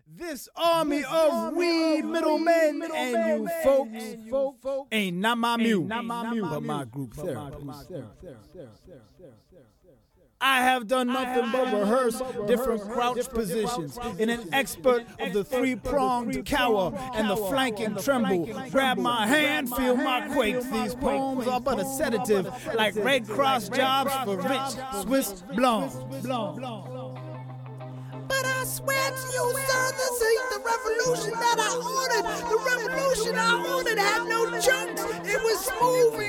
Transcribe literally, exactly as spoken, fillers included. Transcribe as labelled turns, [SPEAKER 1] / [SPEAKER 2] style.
[SPEAKER 1] This army of we middlemen and you folks ain't not my mule, but my group therapy. I have done nothing but rehearse different crouch positions in an expert of the three-pronged cower and the flanking tremble. Grab my hand, feel my quake. These poems are but a sedative, like Red Cross jobs for rich Swiss blondes.
[SPEAKER 2] But I swear to you, sir, this ain't the revolution that I ordered. The revolution I ordered had no chunks. It was smooth.